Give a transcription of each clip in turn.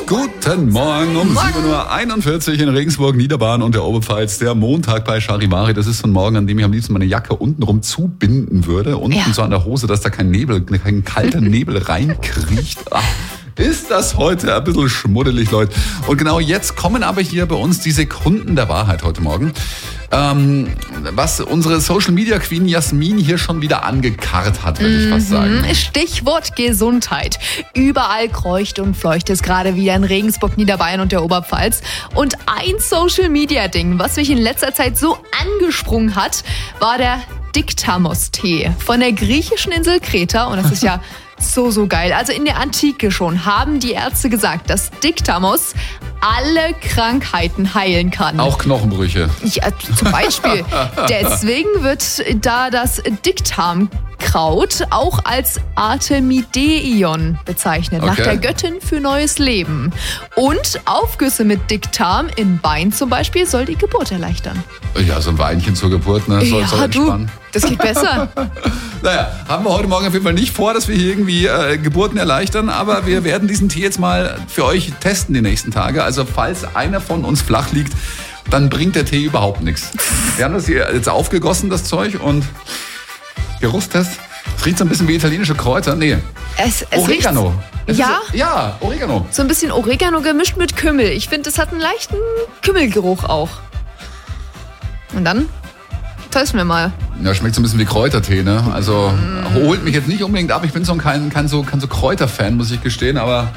Guten Morgen um 7.41 Uhr in Regensburg, Niederbayern und der Oberpfalz. Der Montag bei Charivari. Das ist so ein Morgen, an dem ich am liebsten meine Jacke untenrum zubinden würde. Unten so an der Hose, dass da kein kalter Nebel reinkriecht. Ach, ist das heute ein bisschen schmuddelig, Leute. Und genau jetzt kommen aber hier bei uns die Sekunden der Wahrheit heute Morgen. Was unsere Social Media Queen Jasmin hier schon wieder angekarrt hat, würde ich fast sagen. Stichwort Gesundheit. Überall kreucht und fleucht es gerade wieder in Regensburg, Niederbayern und der Oberpfalz. Und ein Social Media Ding, was mich in letzter Zeit so angesprungen hat, war der Dictamos-Tee von der griechischen Insel Kreta. Und das ist ja so geil. Also in der Antike schon haben die Ärzte gesagt, dass Dictamos alle Krankheiten heilen kann. Auch Knochenbrüche. Ja, zum Beispiel. Deswegen wird da das Dickdarmkraut auch als Artemideion bezeichnet, nach der Göttin für neues Leben. Und Aufgüsse mit Dickdarm in Wein zum Beispiel soll die Geburt erleichtern. Ja, so ein Weinchen zur Geburt, ne? Soll entspannen. Das geht besser. Naja, haben wir heute Morgen auf jeden Fall nicht vor, dass wir hier irgendwie Geburten erleichtern, aber wir werden diesen Tee jetzt mal für euch testen die nächsten Tage. Also falls einer von uns flach liegt, dann bringt der Tee überhaupt nichts. Wir haben das hier jetzt aufgegossen, das Zeug, und Geruchstest. Es riecht so ein bisschen wie italienische Kräuter. Nee, Oregano. Ja, Oregano. So ein bisschen Oregano gemischt mit Kümmel. Ich finde, es hat einen leichten Kümmelgeruch auch. Und dann testen wir mal. Ja, schmeckt so ein bisschen wie Kräutertee, ne? Also holt mich jetzt nicht unbedingt ab. Ich bin kein so Kräuterfan, muss ich gestehen, aber...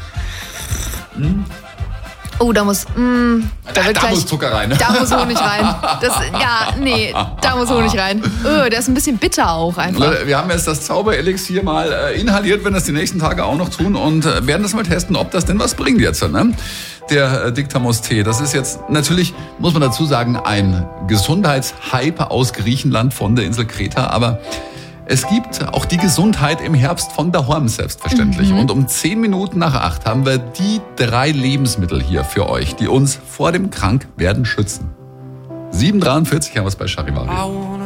Oh, da muss Zucker rein. Da muss Honig rein. Da muss Honig rein. Der ist ein bisschen bitter auch einfach. Leute, wir haben jetzt das Zauberelixier mal inhaliert, werden das die nächsten Tage auch noch tun und werden das mal testen, ob das denn was bringt jetzt, ne? Der Dictamos-Tee. Das ist jetzt natürlich, muss man dazu sagen, ein Gesundheitshype aus Griechenland von der Insel Kreta, aber es gibt auch die Gesundheit im Herbst von daheim, selbstverständlich. Und um 7:10 haben wir die 3 Lebensmittel hier für euch, die uns vor dem Krankwerden schützen. 7:43 haben wir es bei Charivari.